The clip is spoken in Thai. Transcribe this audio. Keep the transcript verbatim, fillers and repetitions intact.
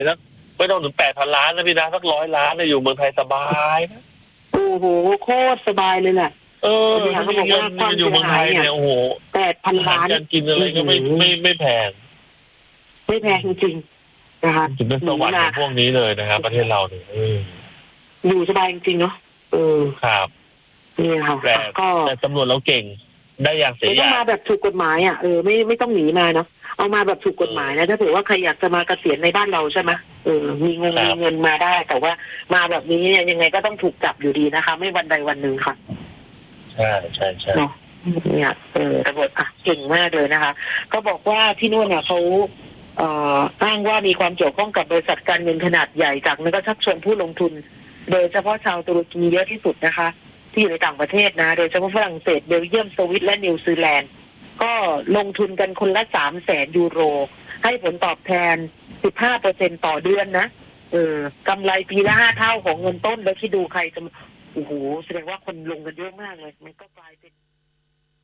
แล้วไม่ต้องถึงแปดพันล้านนะพี่นะสักร้อยล้านเนี่ยอยู่เมืองไทยสบายนะโอ้โหโคตรสบายเลยแหละเออถ้ามีเงินอยู่เมืองไทยเนี่ยโอ้โหแปดพันล้านการกินอะไรก็ไม่ไม่ไม่แพงไม่แพงจริงๆนะคะถึงเป็นสวรรค์ของพวกนี้เลยนะครับประเทศเราเนี่ยอยู่สบายจริงๆเนาะเออครับนี่ค่ะแต่ก็แต่ตำรวจเราเก่งได้อย่างเสียอย่างต้องมาแบบถูกกฎหมายอ่ะเออไม่ไม่ต้องหนีมาเนาะเอามาแบบถูกกฎหมายนะถ้าถือว่าใครอยากจะมาเกษียณในบ้านเราใช่ไหมเออมีเงินมีเงินมาได้แต่ว่ามาแบบนี้เนี่ยยังไงก็ต้องถูกจับอยู่ดีนะคะไม่วันใดวันหนึ่งค่ะใช่ใช่ใช่เนาะเนี่ยเออตำรวจอ่ะเก่งมากเลยนะคะก็บอกว่าที่นู่นเนี่ยเขาเอ่ออ้างว่ามีความเกี่ยวข้องกับบริษัทการเงินขนาดใหญ่จากนั้นก็ชักชวนผู้ลงทุนโดยเฉพาะชาวตุรกีเยอะที่สุดนะคะที่อยู่ในต่างประเทศนะโดยเฉพาะฝรั่งเศสเบลเยียมสวิตและนิวซีแลนด์ก็ลงทุนกันคนละสามแสนยูโรให้ผลตอบแทน สิบห้าเปอร์เซ็นต์ ต่อเดือนนะเออกำไรปีละห้าเท่าของเงินต้นแล้วที่ดูใครจะโอ้โหแสดงว่าคนลงกันเยอะมากเลยมันก็กลายเป็น